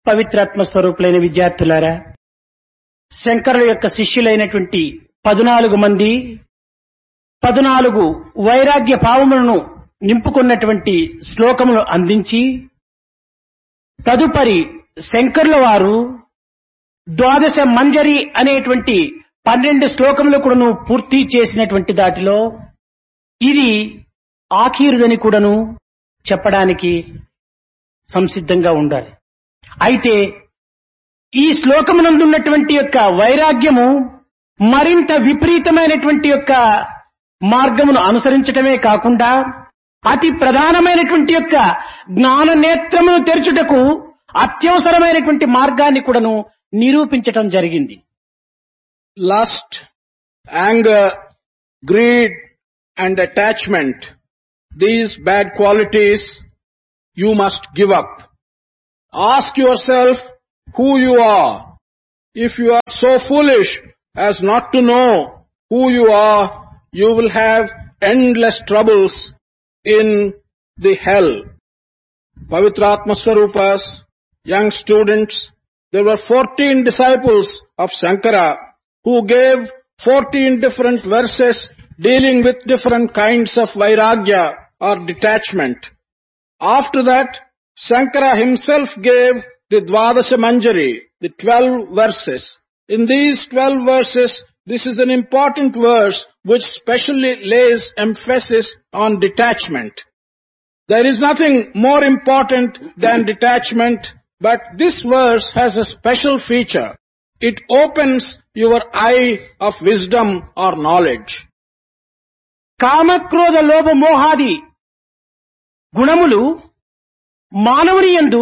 పవిత్రాత్మ స్వరూపులైన విద్యార్థులారా, శంకరుల యొక్క శిష్యులైనటువంటి 14 మంది 14 వైరాగ్య భావములను నింపుకున్నటువంటి శ్లోకములు అందించి, తదుపరి శంకరుల వారు ద్వాదశ మంజరి అనేటువంటి 12 శ్లోకములు కూడాను పూర్తి చేసినటువంటి దాటిలో ఇది ఆఖీరుదని కూడాను చెప్పడానికి సంసిద్ధంగా ఉండాలి. అయితే ఈ శ్లోకమునందున్నటువంటి యొక్క వైరాగ్యము మరింత విపరీతమైనటువంటి యొక్క మార్గమును అనుసరించటమే కాకుండా అతి ప్రధానమైనటువంటి యొక్క జ్ఞాన నేత్రమును తెరచుటకు అత్యవసరమైనటువంటి మార్గాన్ని కూడాను నిరూపించటం జరిగింది. Lust, anger, greed and attachment, these bad qualities you must give up. Ask yourself who you are. If you are so foolish as not to know who you are, you will have endless troubles in the hell. Pavitratma Swarupas, young students, there were 14 disciples of Shankara who gave 14 different verses dealing with different kinds of vairagya or detachment. After that, Shankara himself gave the Dvadasha Manjari, the 12 verses. In these 12 verses, this is an important verse which specially lays emphasis on detachment. There is nothing more important than detachment, but this verse has a special feature. It opens your eye of wisdom or knowledge. కామక్రోధ లోభ మోహాది గుణములు మానవుని యందు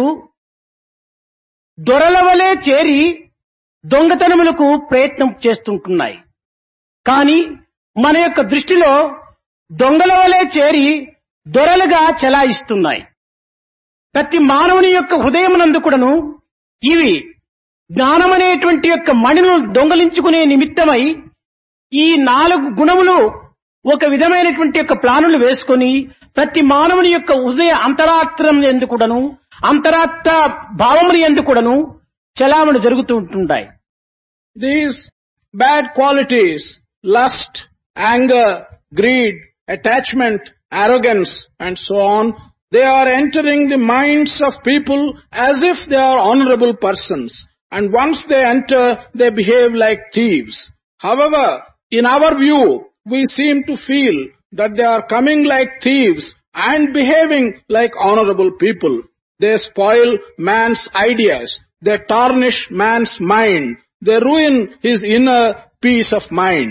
దొరలవలే చేరి దొంగతనములకు ప్రయత్నం చేస్తుంటున్నాయి. కానీ మన యొక్క దృష్టిలో దొంగల వలే చేరి దొరలుగా చెలాయిస్తున్నాయి. ప్రతి మానవుని యొక్క హృదయమునందు కూడాను ఇవి జ్ఞానమనేటువంటి యొక్క మణిను దొంగలించుకునే నిమిత్తమై ఈ 4 గుణములు ఒక విధమైనటువంటి యొక్క ప్లానులు వేసుకొని ప్రతి మానవుని యొక్క హృదయ అంతరాత్రం యందు కూడాను అంతరాత్మ భావముని యందు కూడాను చలామణి జరుగుతూ ఉంటుంటాయి. These bad qualities, lust, anger, greed, attachment, arrogance and so on, they are entering the minds of people as if they are honorable persons. And once they enter, they behave like thieves. However, in our view, we seem to feel that they are coming like thieves and behaving like honorable people. They spoil man's ideas. They tarnish man's mind. They ruin his inner peace of mind.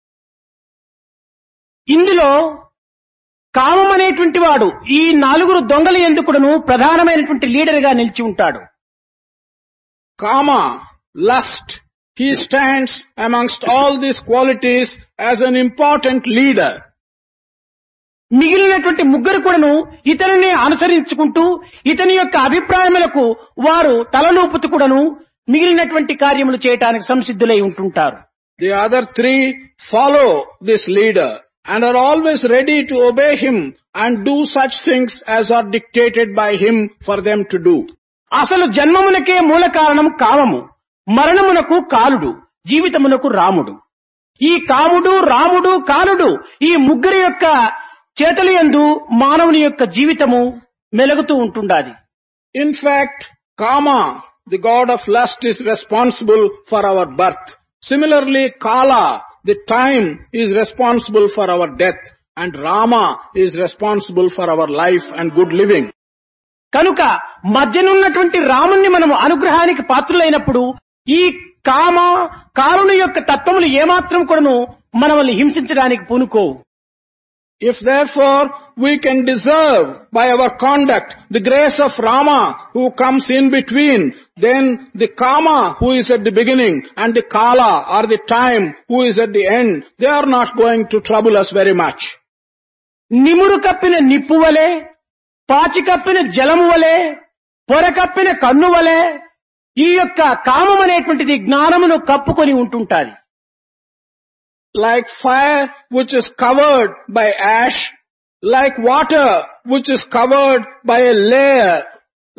ఇందులో కామం అనేటువంటి వాడు ఈ 4 దొంగల యందు కూడాను ప్రధానమైనటువంటి leader గా నిలిచి ఉంటాడు. Kama, lust, he stands amongst all these qualities as an important leader. మిగిలినటువంటి ముగ్గురు కూడాను ఇతనిని అనుసరించుకుంటూ ఇతని యొక్క అభిప్రాయములకు వారు తలలూపుతూ కూడాను మిగిలినటువంటి కార్యములు చేయడానికి సంసిద్ధులై ఉంటుంటారు. The other 3 follow this leader and are always ready to obey him and do such things as are dictated by him for them to do. అసలు జన్మమునకే మూల కారణం కామము, మరణమునకు కాలుడు, జీవితమునకు రాముడు. ఈ కాముడు, రాముడు, కాలుడు ఈ ముగ్గురి యొక్క చేతలయందు మానవుని యొక్క జీవితము మెలుగుతూ ఉంటుండాలి. In fact, Kama, the god of lust, is responsible for our birth. Similarly, Kala, the time, is responsible for our death, and Rama is responsible for our life and good living. కనుక మధ్యనున్నటువంటి రాముణ్ణి మనము అనుగ్రహానికి పాత్రులైనప్పుడు ఈ కారుని యొక్క తత్వములు ఏమాత్రం కూడాను మనల్ని హింసించడానికి పూనుకోవు. If therefore we can deserve by our conduct the grace of Rama who comes in between, then the Kama who is at the beginning and the Kala or the time who is at the end, they are not going to trouble us very much. నిమురు కప్పిన నిప్పు వలె, పాచి కప్పిన జలము వలె, పొర కప్పిన కన్ను వలె ఈ యొక్క కామం అనేటువంటిది జ్ఞానమును కప్పుకొని ఉంటుంటాది. Like fire which is covered by ash, like water which is covered by a layer,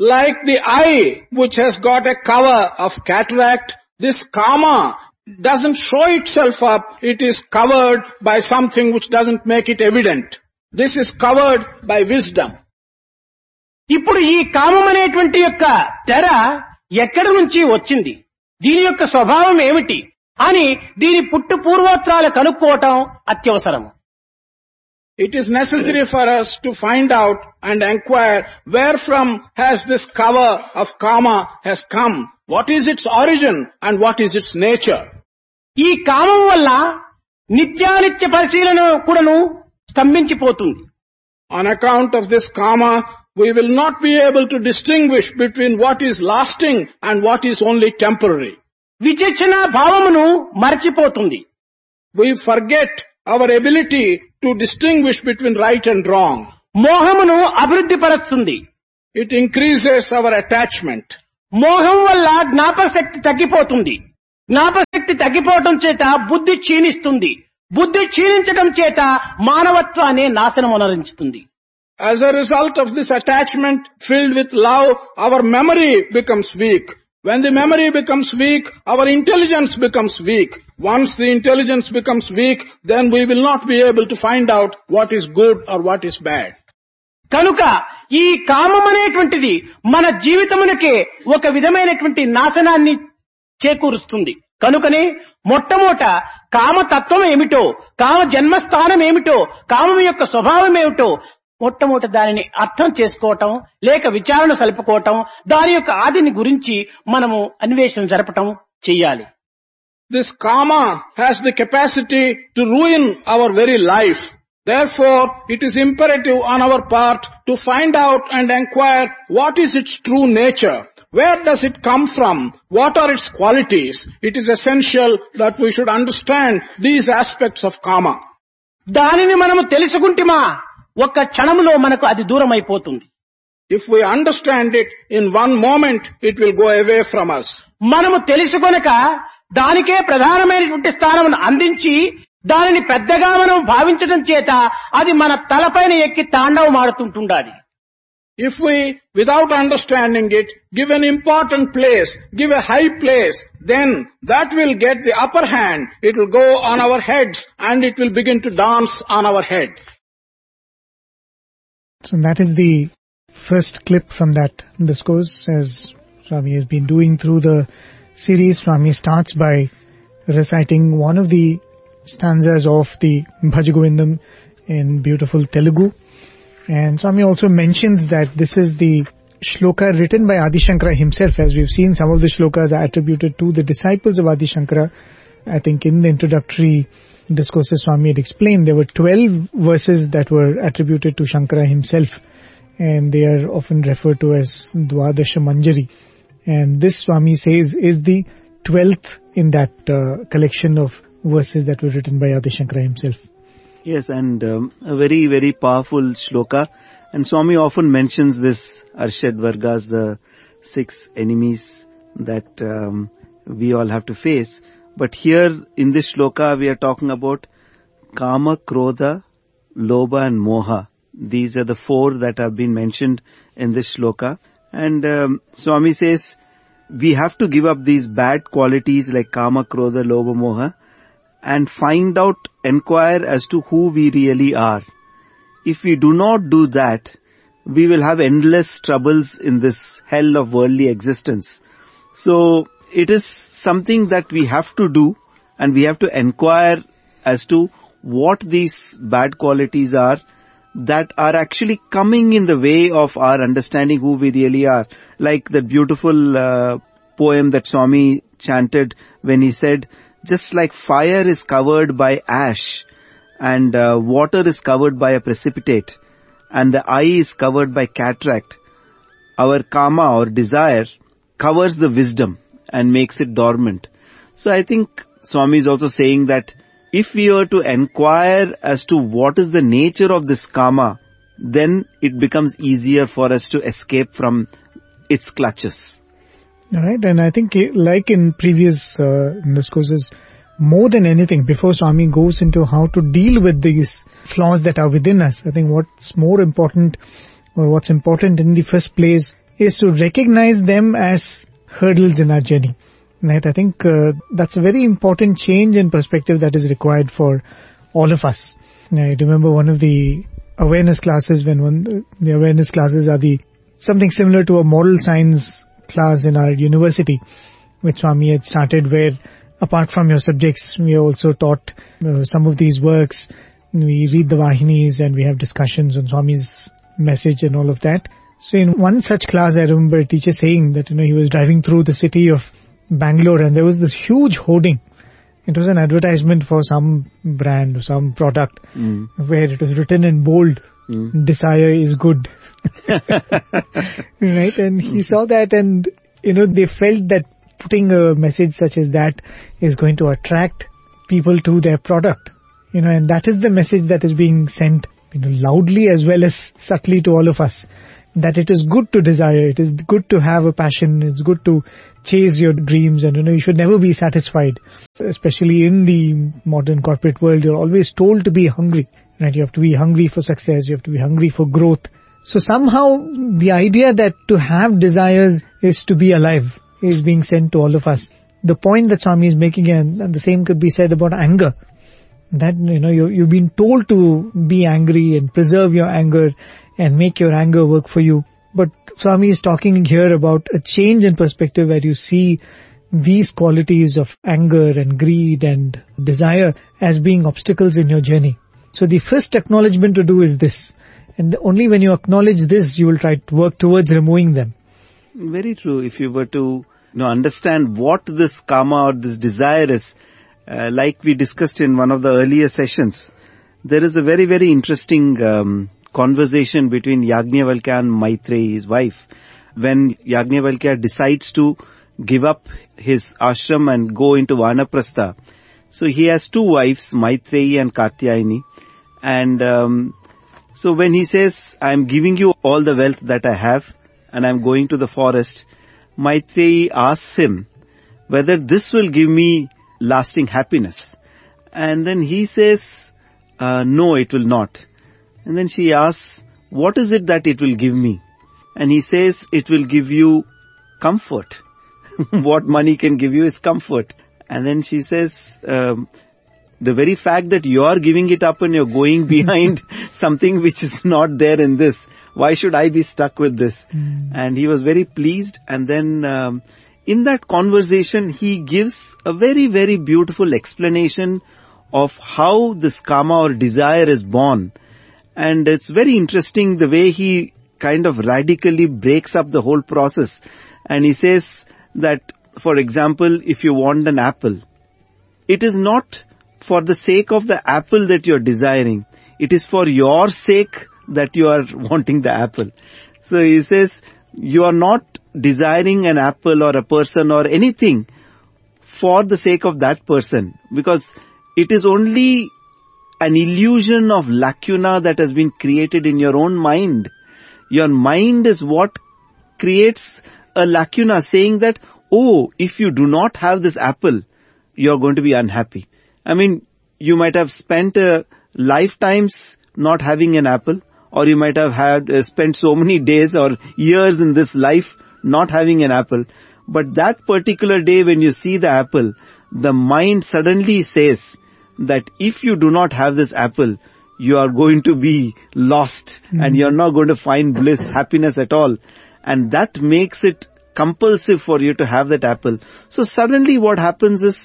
Like the eye which has got a cover of cataract, this karma doesn't show itself up, it is covered by something which doesn't make it evident. This is covered by wisdom. ఇప్పుడు ఈ కామం అనేటువంటి యొక్క తెర ఎక్కడి నుంచి వచ్చింది, దీని యొక్క స్వభావం ఏమిటి అని దీని పుట్టు పూర్వోత్తరాలు కనుక్కోవటం అత్యవసరం. It is necessary for us to find out and inquire where from has this cover of karma has come, what is its origin and what is its nature. ఈ కామం వల్ల నిత్యానిత్య పరిశీలన కూడాను స్తంభించిపోతుంది. On account of this karma, we will not be able to distinguish between what is lasting and what is only temporary. విచక్షణ భావమును మరచిపోతుంది. We forget our ability to distinguish between right and wrong. మోహమును అభివృద్ధి పరుస్తుంది. It increases our attachment. మోహం వల్ల జ్ఞాపకశక్తి తగ్గిపోతుంది. జ్ఞాపకశక్తి తగ్గిపోవటం చేత బుద్ధి క్షీణిస్తుంది. బుద్ధి క్షీణించడం చేత మానవత్వాన్ని నాశనం అనరించుతుంది. As a result of this attachment filled with love, our memory becomes weak. When the memory becomes weak, our intelligence becomes weak. Once the intelligence becomes weak, then we will not be able to find out what is good or what is bad. కనుక ఈ కామం అనేటువంటిది మన జీవితమునకే ఒక విధమైనటువంటి నాశనాన్ని చేకూరుస్తుంది. కనుకనే మొట్టమొదట కామతత్వం ఏమిటో, కామ జన్మస్థానం ఏమిటో, కామం యొక్క స్వభావం ఏమిటో మొట్టమొదట దానిని అర్థం చేసుకోవటం, లేక విచారణ సలుపుకోవటం, దాని యొక్క ఆదిని గురించి మనము అన్వేషణ జరపటం చెయ్యాలి. This karma has the capacity to ruin our very life. Therefore, it is imperative on our part to find out and inquire what is its true nature. Where does it come from? What are its qualities? It is essential that we should understand these aspects of karma. దానిని మనము తెలుసుకుంటేమా ఒక్క క్షణములో మనకు అది దూరం అయిపోతుంది. If we understand it, in one moment it will go away from us. మనము తెలుసుకొనక దానికే ప్రధానమైనటువంటి స్థానమును అందించి దానిని పెద్దగా మనం భావించడం చేత అది మన తలపైన ఎక్కి తాండవం ఆడుతుంటుండాలి. If we, without understanding it, give an important place, give a high place, then that will get the upper hand. It will go on our heads and it will begin to dance on our head. So that is the first clip from that discourse. As Swami has been doing through the series, Swami starts by reciting one of the stanzas of the Bhaj Govindam in beautiful Telugu. And Swami also mentions that this is the shloka written by Adi Shankara himself. As we've seen, some of the shlokas are attributed to the disciples of Adi Shankara. I think in the introductory discourses Swami had explained there were 12 verses that were attributed to Shankara himself, and they are often referred to as Dwadasha Manjari. And this, Swami says, is the 12th in that collection of verses that were written by Adi Shankara himself. Yes, and a very, very powerful shloka. And Swami often mentions this Arshad Vargas, the 6 enemies that we all have to face. But here in this shloka we are talking about Kama, Krodha, Lobha and Moha. These are the 4 that have been mentioned in this shloka. And Swami says we have to give up these bad qualities like Kama, Krodha, Lobha, Moha and find out, inquire as to who we really are. If we do not do that, we will have endless troubles in this hell of worldly existence. So it is something that we have to do, and we have to inquire as to what these bad qualities are that are actually coming in the way of our understanding who we really are. Like the beautiful poem that Swami chanted when he said, just like fire is covered by ash and water is covered by a precipitate and the eye is covered by cataract, our kama or desire covers the wisdom and makes it dormant. So I think Swami is also saying that if we were to inquire as to what is the nature of this kama, then it becomes easier for us to escape from its clutches. Alright, and I think like in previous discourses, more than anything, before Swami goes into how to deal with these flaws that are within us, I think what's more important or what's important in the first place is to recognize them as hurdles in our journey. Right? I think that's a very important change in perspective that is required for all of us. I remember one of the awareness classes the awareness classes are something similar to a moral science class in our university, which Swami had started, where apart from your subjects, we are also taught some of these works. We read the Vahinis and we have discussions on Swami's message and all of that. So in one such class, I remember a teacher saying that, he was driving through the city of Bangalore and there was this huge hoarding. It was an advertisement for some brand or some product where it was written in bold, desire is good. Right? And he saw that and, they felt that putting a message such as that is going to attract people to their product. And that is the message that is being sent, loudly as well as subtly to all of us. That it is good to desire, it is good to have a passion, it's good to chase your dreams, and you should never be satisfied. Especially in the modern corporate world, you're always told to be hungry, right? You have to be hungry for success, you have to be hungry for growth. So somehow the idea that to have desires is to be alive is being sent to all of us. The point that Swami is making, and the same could be said about anger. That, you've been told to be angry and preserve your anger and make your anger work for you. But Swami is talking here about a change in perspective where you see these qualities of anger and greed and desire as being obstacles in your journey. So the first acknowledgement to do is this. And only when you acknowledge this, you will try to work towards removing them. Very true. If you were to understand what this karma or this desire is, like we discussed in one of the earlier sessions, there is a very, very interesting conversation between Yajnavalkya and Maitreyi, his wife. When Yajnavalkya decides to give up his ashram and go into Vanaprastha, so he has two wives, Maitreyi and Katyayani. And so when he says, I am giving you all the wealth that I have and I am going to the forest, Maitreyi asks him whether this will give me lasting happiness. And then he says, no, it will not. And then she asks, what is it that it will give me? And he says, it will give you comfort. What money can give you is comfort. And then she says, the very fact that you are giving it up and you're going behind something which is not there in this, why should I be stuck with this? And he was very pleased. And then in that conversation, he gives a very, very beautiful explanation of how this karma or desire is born. And it's very interesting the way he kind of radically breaks up the whole process. And he says that, for example, if you want an apple, it is not for the sake of the apple that you're desiring. It is for your sake that you are wanting the apple. So he says, you are not desiring an apple or a person or anything for the sake of that person, because it is only an illusion of lacuna that has been created in your own mind. Your mind is what creates a lacuna, saying that, oh, if you do not have this apple, you're going to be unhappy. I mean, you might have spent lifetimes not having an apple, or you might have spent so many days or years in this life not having an apple. But that particular day when you see the apple, the mind suddenly says that if you do not have this apple, you are going to be lost and you're not going to find bliss, happiness at all. And that makes it compulsive for you to have that apple. So suddenly what happens is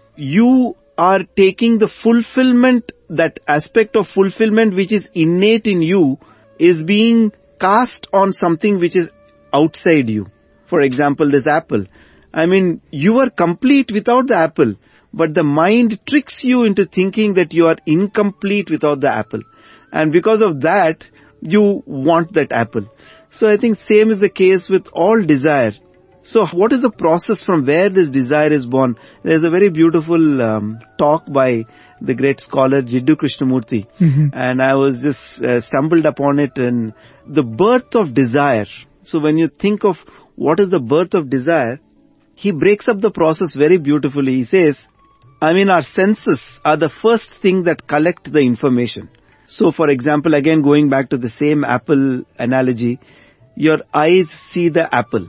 you are taking the fulfillment, that aspect of fulfillment which is innate in you is being cast on something which is outside you. For example, this apple. I mean, you are complete without the apple, but the mind tricks you into thinking that you are incomplete without the apple. And because of that, you want that apple. So I think same is the case with all desire. So what is the process from where this desire is born? There's a very beautiful talk by the great scholar Jiddu Krishnamurti. And I was just stumbled upon it, and the birth of desire. So when you think of what is the birth of desire, he breaks up the process very beautifully. He says, our senses are the first thing that collect the information. So for example, again going back to the same apple analogy, your eyes see the apple.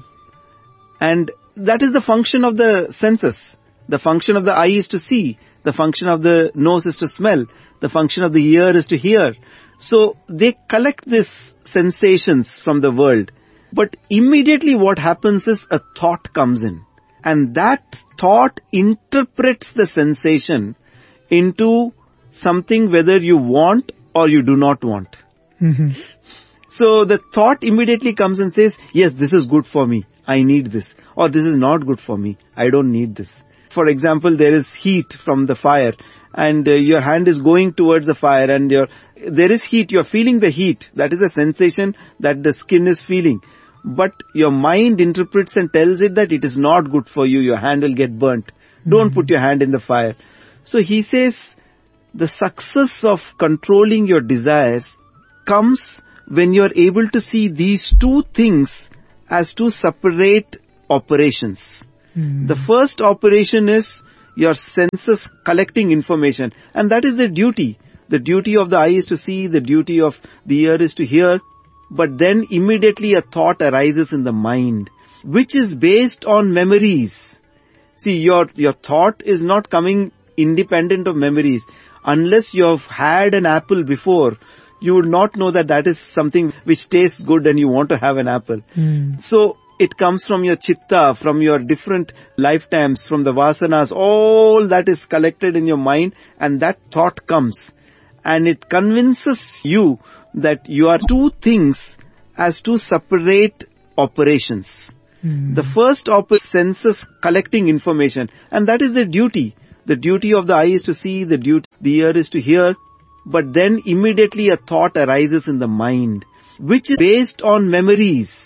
And that is the function of the senses. The function of the eye is to see. The function of the nose is to smell. The function of the ear is to hear. So they collect these sensations from the world. But immediately what happens is a thought comes in. And that thought interprets the sensation into something whether you want or you do not want. Mm-hmm. So the thought immediately comes and says, yes, this is good for me. I need this. Or this is not good for me. I don't need this. For example, there is heat from the fire and your hand is going towards the fire and there is heat. You're feeling the heat. That is a sensation that the skin is feeling. But your mind interprets and tells it that it is not good for you. Your hand will get burnt. Don't put your hand in the fire. So he says the success of controlling your desires comes when you're able to see these two things as two separate operations. The first operation is your senses collecting information, and that is the duty. The duty of the eye is to see, the duty of the ear is to hear, but then immediately a thought arises in the mind, which is based on memories. See, your thought is not coming independent of memories. Unless you have had an apple before, you would not know that that is something which tastes good and you want to have an apple. So it comes from your chitta, from your different lifetimes, from the vasanas, all that is collected in your mind, and that thought comes. And it convinces you that you are two things as two separate operations. The first senses collecting information, and that is the duty. The duty of the eye is to see, the ear is to hear, but then immediately a thought arises in the mind, which is based on memories.